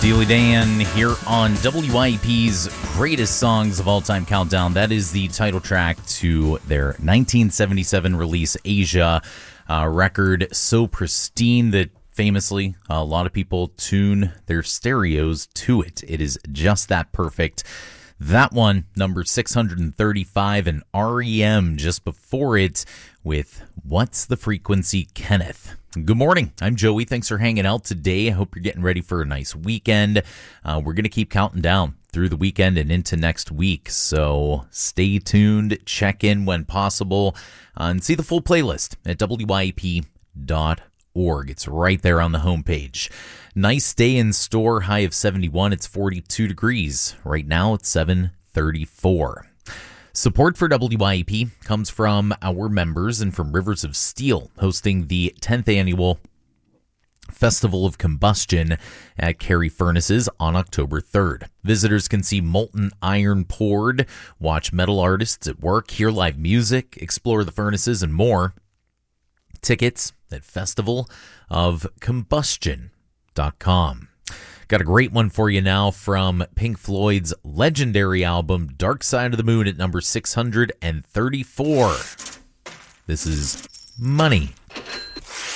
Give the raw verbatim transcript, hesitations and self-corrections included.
Steely Dan here on W I E P's Greatest Songs of All Time Countdown. That is the title track to their nineteen seventy-seven release, Asia, uh, record so pristine that famously a lot of people tune their stereos to it. It is just that perfect. That one, number six hundred thirty-five, and R E M just before it with What's the Frequency, Kenneth. Good morning. I'm Joey. Thanks for hanging out today. I hope you're getting ready for a nice weekend. Uh, we're going to keep counting down through the weekend and into next week. So stay tuned, check in when possible, uh, and see the full playlist at W I E P dot org. It's right there on the homepage. Nice day in store, high of seventy-one. It's forty-two degrees. Right now it's seven thirty-four. Support for W I E P comes from our members and from Rivers of Steel, hosting the tenth annual Festival of Combustion at Carey Furnaces on October third. Visitors can see molten iron poured, watch metal artists at work, hear live music, explore the furnaces, and more. Tickets at festival of combustion dot com. Got a great one for you now from Pink Floyd's legendary album Dark Side of the Moon at number six hundred thirty-four. This is Money.